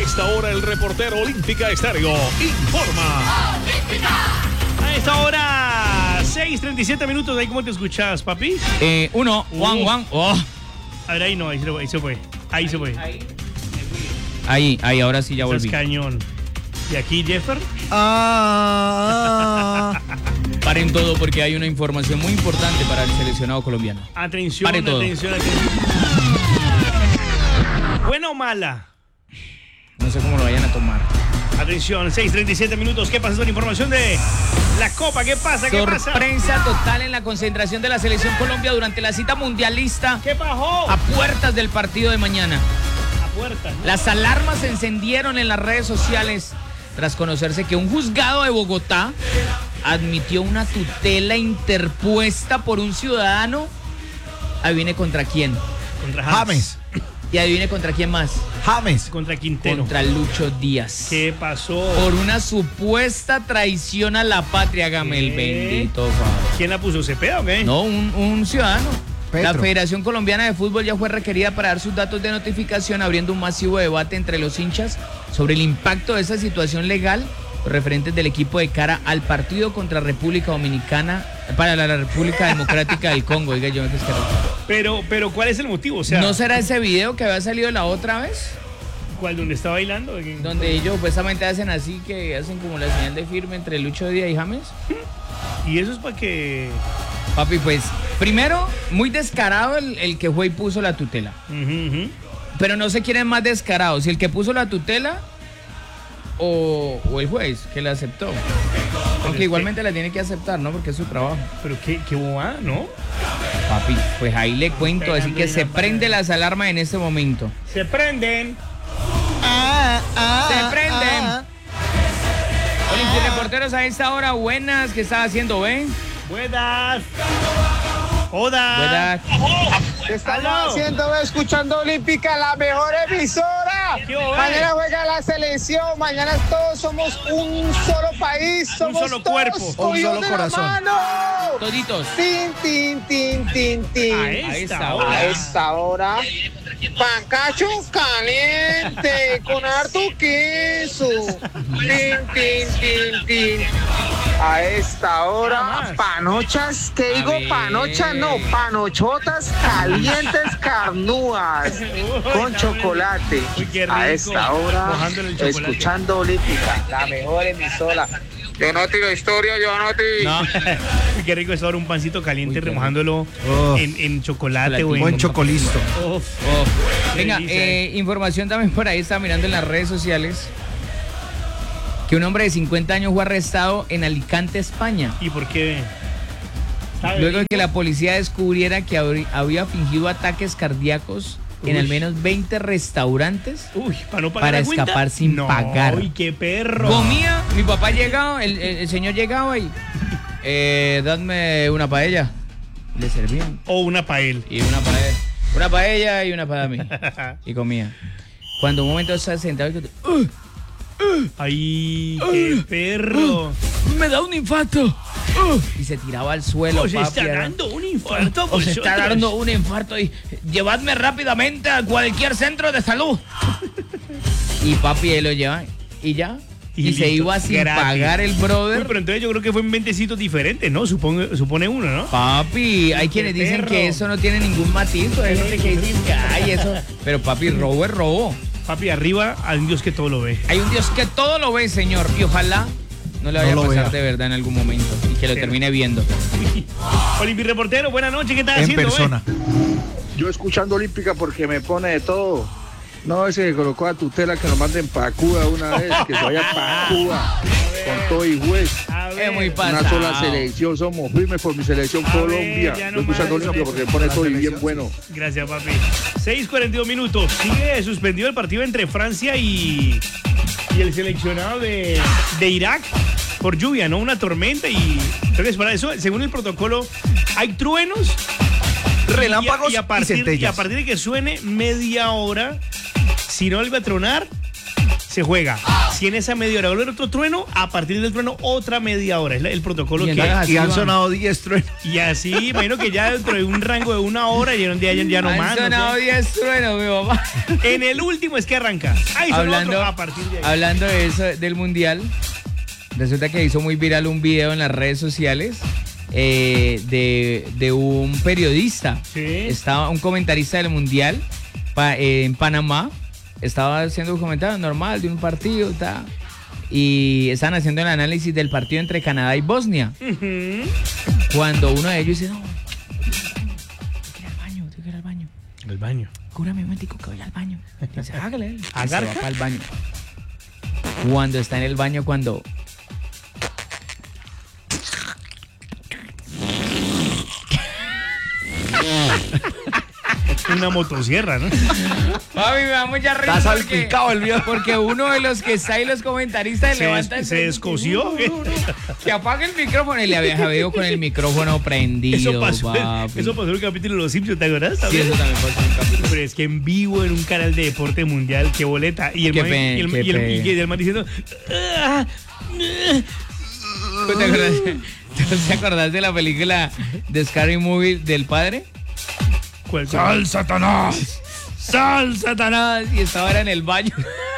esta hora el reportero Olímpica Estéreo informa. A esta hora, 6:37 minutos. ¿Ahí cómo te escuchas, papi? Juan. Oh. A ver, ahí no, ahí se fue. Ahí se fue. Ahí, ahora sí ya volví. Estás cañón. ¿Y aquí, Jeffer? Paren todo porque hay una información muy importante para el seleccionado colombiano. Atención, Paren todo. atención. ¿Buena o mala? No sé cómo lo vayan a tomar. Atención, 6:37 minutos. ¿Qué pasa con la información de la Copa? ¿Qué pasa? ¿Qué pasa? Sorpresa total en la concentración de la selección Colombia durante la cita mundialista. ¿Qué pasó? A puertas del partido de mañana. A puertas, ¿no? Las alarmas se encendieron en las redes sociales tras conocerse que un juzgado de Bogotá admitió una tutela interpuesta por un ciudadano. Adivine contra quién. Contra James. Y adivine contra quién más. James. Contra Quintero. Contra Lucho Díaz. ¿Qué pasó? Por una supuesta traición a la patria, hágame el bendito favor. ¿Quién la puso? ¿Cepeda o qué? No, un ciudadano. Petro. La Federación Colombiana de Fútbol ya fue requerida para dar sus datos de notificación, abriendo un masivo debate entre los hinchas sobre el impacto de esa situación legal, los referentes del equipo de cara al partido contra República Dominicana, para la República Democrática del Congo. Diga yo, Pero ¿cuál es el motivo? O sea, ¿no será ese video que había salido la otra vez? ¿cuál? ¿Donde está bailando? Donde ellos supuestamente hacen así, que hacen como la señal de firme entre Lucho Díaz y James. Y eso es para que... Papi, pues, primero, muy descarado el que fue y puso la tutela. Pero no sé quién es más descarado, si el que puso la tutela o el juez que la aceptó. Aunque igualmente la tiene que aceptar, ¿no? Porque es su trabajo. Pero qué bobada, ¿no? Papi, pues ahí le cuento, así que se prenden las alarmas en este momento. Se prenden. Se prenden. Hola, reporteros a esta hora, buenas, ¿qué estás haciendo, ven? Buenas. Hola. Buenas. Estamos haciendo, escuchando Olímpica, la mejor emisora. Mañana juega la selección, mañana todos somos un solo país, somos solo todos cuerpo, un cogidos solo de la corazón. mano. Toditos. Tin. A esta hora. A esta hora, pancacho caliente con harto queso. Tin. A esta hora, panochas, ¿qué digo? ver. Panochas, no, panochotas calientes carnúas con chocolate. Uy, qué rico. A esta hora, Mojándole el chocolate. escuchando Olímpica, la mejor emisora. Yo no tiro historia, yo no tiro. No, qué rico es ahora un pancito caliente, Uy, qué remojándolo Oh. en chocolate o en... Buen chocolisto. Uf. Venga, delicia. información también por ahí, estaba mirando en las redes sociales que un hombre de 50 años fue arrestado en Alicante, España. ¿Y por qué? Luego de que la policía descubriera que había fingido ataques cardíacos en al menos 20 restaurantes Uy, para no pagar para la cuenta. escapar sin pagar. Uy, qué perro. Comía, mi papá llegaba, el señor llegaba y dadme una paella. Le servían. O una pael. Y una paella y una para mí. Y comía. Cuando un momento estaba sentado y Ay, qué perro. me da un infarto. Y se tiraba al suelo. Os está papi, dando un infarto. Os está vosotros. dando un infarto y llevadme rápidamente a cualquier centro de salud. Y papi ahí lo lleva y ya. Y se listo, iba sin gratis. pagar el Uy, brother. pero entonces yo creo que fue en 20 diferentes, ¿no? Supone uno, ¿no? Papi, hay Qué quienes dicen perro. que eso no tiene ningún matiz. Hay gente que dice que ay, eso. Pero papi, robo es robo. Papi, arriba hay un Dios que todo lo ve. Hay un Dios que todo lo ve, Señor. Y ojalá no le vaya No a lo pasar vea. de verdad en algún momento. Y que lo termine viendo. Olimpi reportero, buenas noches, ¿qué estás En haciendo? persona. Yo escuchando Olímpica porque me pone de todo. No, ese que colocó a tutela que nos manden para Cuba una vez, que se vaya para Cuba con todo y juez. A ver. Es muy Una pasado. sola selección, somos firmes por mi selección A ver, Colombia. ya Yo no escuchando más. Olímpica porque me pone todo y bien bueno. Gracias, papi. 6:42 minutos. Sigue suspendido el partido entre Francia y el seleccionado de Irak por lluvia, ¿no? Una tormenta y... Entonces, para eso, según el protocolo, hay truenos, Relámpagos y a partir centellas. de que suene media hora, si no vuelve a tronar, se juega. Si en esa media hora vuelve otro trueno, a partir del trueno otra media hora. Es el protocolo que Y han sonado 10 truenos. Y así, imagino que ya dentro de un rango de una hora y ya no Han más. sonado 10 truenos, mi papá. En el último es que arranca. Ahí son otro a partir de ahí. Hablando de eso, del Mundial, resulta que hizo muy viral un video en las redes sociales de un periodista. Sí. Estaba un comentarista del Mundial en Panamá. Estaba haciendo un comentario normal de un partido, y estaban haciendo el análisis del partido entre Canadá y Bosnia. Cuando uno de ellos dice, no, tengo que ir al baño. El baño. Cúrame un momentico que voy al baño. Dice, hágale. Y se va ¿Agarca? para el baño. Cuando está en el baño, cuando... Una motosierra, ¿no? Papi, me da mucha risa. Está salpicado el viejo. Porque uno de los que está ahí, los comentaristas, levanta... Se descosió. Que apaga el micrófono y le había jabido con el micrófono prendido. Eso pasó en un capítulo de Los Simpsons, ¿te acuerdas? Sí, eso también pasó en un capítulo. Pero es que en vivo, en un canal de deporte mundial, qué boleta. Y el man diciendo... ¿Tú te acordás de la película de Scary Movie del padre? ¿Cuál? ¡Sal, Satanás! ¡Sal, Satanás! Y estaba en el baño.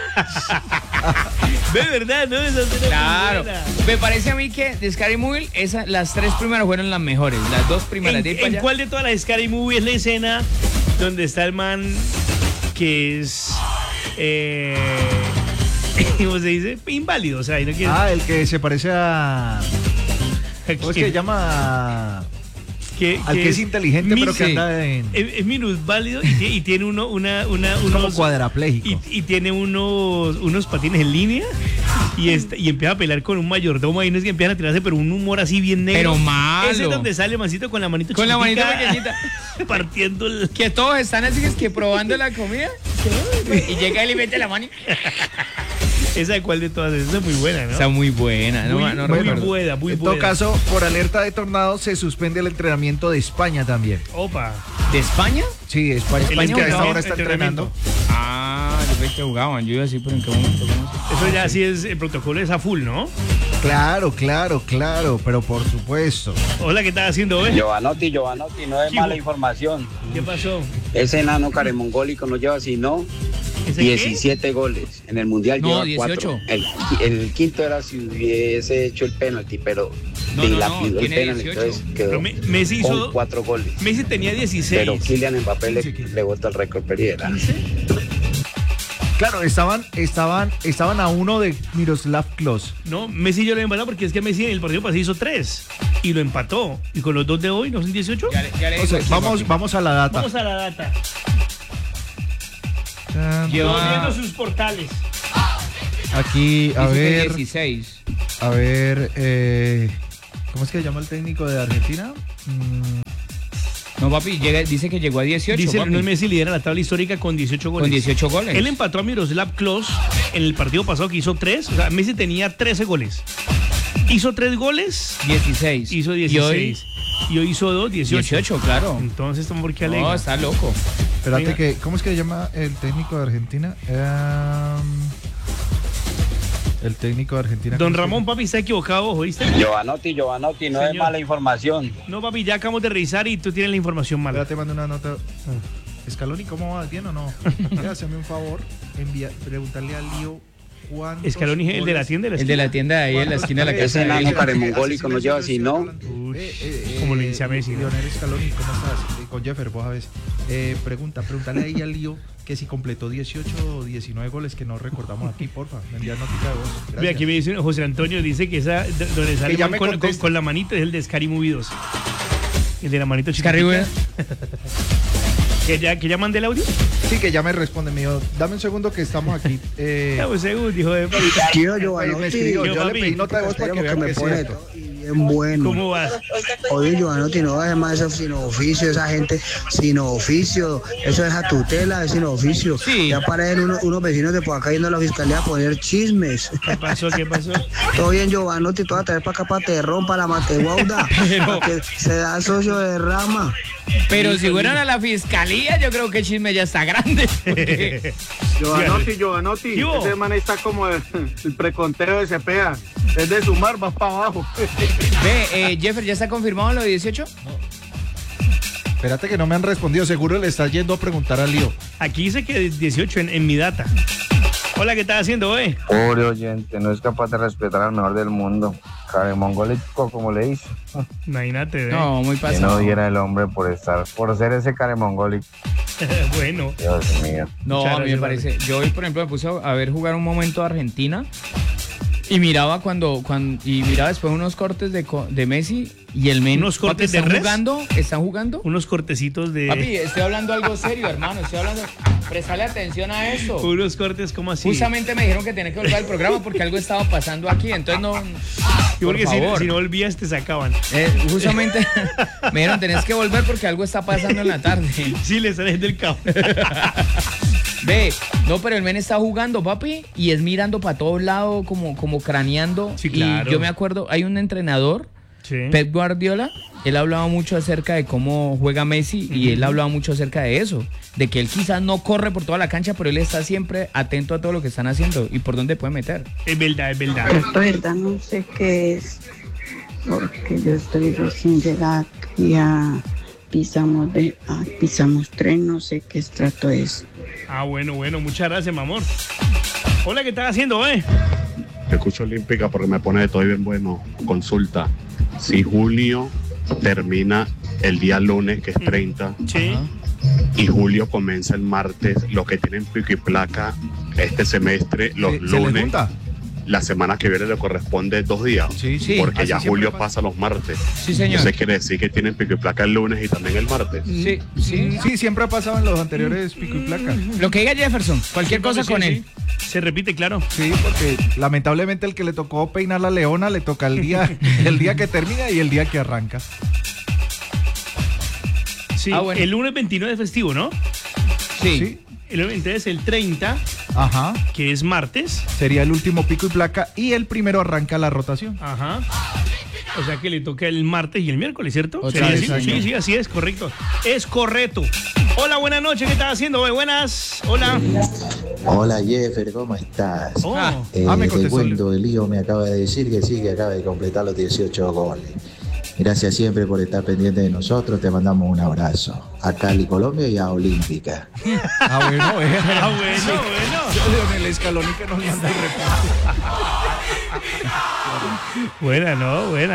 De verdad, ¿no? Esa escena Claro. muy buena. Me parece a mí que de Scary Movie, las 3 primeras fueron las mejores. Las 2 primeras. de ahí para ¿En allá. cuál de todas las Scary Movie es la escena donde está el man que es... ¿cómo se dice? Inválido, o sea, y no quiere... El que se parece a... ¿Cómo es que se llama? Al que es inteligente, pero que anda en... Es minusválido y tiene unos... como cuadrapléjico. Y tiene unos patines en línea y empieza a pelear con un mayordomo ahí, no es que empiezan a tirarse, pero un humor así bien negro. Pero malo. Ese es donde sale Mancito con la manito Con la manito chiquitica, pequeñita. partiendo el... Que todos están así, es que probando la comida. Y llega él y mete la mano. ¿Esa de cuál de todas? Esa es muy buena, ¿no? Está muy buena. Muy recuerdo. buena, muy En buena. todo caso, por alerta de tornado, se suspende el entrenamiento de España también. Opa. ¿De España? Sí, España que a esta hora está entrenamiento. entrenando. Yo pensé que jugaban. Yo iba así, pero ¿en qué momento? Eso ya sí es, el protocolo es a full, ¿no? Claro, pero por supuesto. Hola, ¿qué estás haciendo, eh? Giovanotti, no es mala información. ¿Qué pasó? Ese enano caremongólico no lleva sino ¿Ese 17 goles. En el Mundial No, lleva 18. 4. El quinto era si hubiese hecho el penalti, pero dilapidó el tiene penalti, 18. entonces quedó Messi con hizo... 4 goles. Messi tenía 16. Pero Kylian Mbappé le botó el récord periera. Claro, estaban a uno de Miroslav Klose. No, Messi yo lo he empatado porque es que Messi en el partido pasado hizo 3 y lo empató. Y con los 2 de hoy, ¿no son 18? Ya le O sea, digo, vamos a la data. Vamos a la data. Lleva- Estoy viendo sus portales. Aquí, a dice que ver, 16. ¿cómo es que se llama el técnico de Argentina? No, papi, dice que llegó a 18. Dice papi. Lionel Messi lidera la tabla histórica con 18 goles. Con 18 goles. Él empató a Miroslav Klose en el partido pasado que hizo 3. O sea, Messi tenía 13 goles. Hizo 3 goles, 16. hizo 16. Y hoy hizo 2, 18. 18, claro. Entonces, ¿por qué No, alegra? está loco. Espérate Venga. ¿cómo es que se llama el técnico de Argentina? El técnico de Argentina. Don ¿cómo se Ramón, llama? papi, está equivocado, ¿oíste? Giovanotti, no es Señor. mala información. No, papi, ya acabamos de revisar y tú tienes la información mala. Espérate, mando una nota. Scaloni, ¿cómo va? ¿Bien o no? Hazme un favor, preguntarle a Lío cuántos Scaloni es el de la goles- tienda. El de la tienda de ahí en la esquina de la Ese casa. enano de caremongólico no lleva sino... Como le dice a Messi, ¿no? Lionel Scaloni, ¿cómo estás? Con Jeffer, vos a ver. Pregúntale ahí al Lío que si completó 18 o 19 goles que no recordamos aquí, porfa. Me envías notica de voz. Gracias. Mira, aquí me dice José Antonio, dice que esa donde sale ya me con contesta. la manita es el de Scary Movie 2. El de la manito Scary chiquitita. Movie. ¿Que ya mandé el audio? Sí, que ya me responde, me dijo, dame un segundo que estamos aquí. Dame un segundo, hijo de... Tío Me Giovanotti, escribió, yo papi, le pedí nota de voz para que vean que es pone cierto. todo bien bueno. ¿Cómo vas? Oye, Giovanotti, no es más eso sin oficio, esa gente sin oficio, eso es a tutela, es sin oficio. Sí. Ya para él unos vecinos de por acá yendo a la fiscalía a poner chismes. ¿Qué pasó? ¿Qué pasó? Todo bien, Giovanotti, tú vas a traer para acá para Terrón, para la Mateguauda, para que se da socio de rama. Pero si fueran a la fiscalía, yo creo que el chisme ya está grande. Porque Giovanotti, ¿Qué hubo? ese man está como el preconteo de Cepeda, es de sumar, vas para abajo. Ve, Jeffer, ¿ya está confirmado lo de 18? Espérate que no me han respondido, seguro le estás yendo a preguntar al lío. Aquí dice que 18 en mi data. Hola, ¿qué estás haciendo, Pobre oyente, no es capaz de respetar al mejor del mundo. Caremongólico, como le hizo. Imagínate, No, muy Que pasado. no diera el hombre por ser ese caremongólico. Bueno. Dios mío. No, Muchas a mí me gracias, parece. Yo hoy, por ejemplo, me puse a ver jugar un momento a Argentina y miraba y miraba después unos cortes de Messi y el men. ¿Unos cortes de ¿están res? jugando? ¿Están jugando? Unos cortecitos de... Papi, estoy hablando algo serio, hermano. Estoy hablando. Prestale atención a eso. Unos cortes, ¿cómo así? Justamente me dijeron que tenía que volver al programa porque algo estaba pasando aquí, entonces no. Y porque por favor. si no volvías, te sacaban. Justamente me dijeron, tenés que volver porque algo está pasando en la tarde. Sí, le sales del cabo. Ve, no, pero el men está jugando, papi, y es mirando para todos lados, como craneando. Sí, claro. Y yo me acuerdo, hay un entrenador, Sí. Pep Guardiola, él hablaba mucho acerca de cómo juega Messi y él hablaba mucho acerca de eso, de que él quizás no corre por toda la cancha, pero él está siempre atento a todo lo que están haciendo y por dónde puede meter. Es verdad, es verdad. Es verdad, no sé qué es, porque yo estoy recién llegada aquí a pisamos tren, no sé qué estrato es. Ah, bueno, muchas gracias, mi amor. Hola, ¿qué estás haciendo, Escucho Olímpica porque me pone de todo bien bueno. Consulta. Si junio termina el día lunes, que es 30, Sí. y julio comienza el martes, los que tienen pico y placa este semestre, los ¿Se les lunes, junta? la semana que viene le corresponde 2 días. Sí, sí. Porque así ya siempre julio pasa. pasa los martes. Sí, señor. Entonces quiere decir que tienen pico y placa el lunes y también el martes. Sí, sí. Sí, siempre ha pasado en los anteriores pico y placa. Lo que diga Jefferson, cualquier Sí, cosa sí, con sí. él. Se repite, claro. Sí, porque lamentablemente el que le tocó peinar la leona le toca el día que termina y el día que arranca. Sí, Ah, bueno. el lunes 29 es festivo, ¿no? Sí. Entonces el 30, Ajá. que es martes. Sería el último pico y placa y el primero arranca la rotación. Ajá. O sea que le toca el martes y el miércoles, ¿cierto? Otra ¿Sería vez, así? señor. Sí, así es, correcto. Es correcto. Hola, buenas noches, ¿qué estás haciendo? Buenas, hola. Hola Jeffer, ¿cómo estás? Oh. me Te contestó cuento, el lío me acaba de decir que sí, que acaba de completar los 18 goles. Gracias siempre por estar pendiente de nosotros, te mandamos un abrazo. A Cali, Colombia y a Olímpica. Ah, bueno, Ah, bueno. Leonel Scaloni que nos manda el reporte. Buena, ¿no? Buena.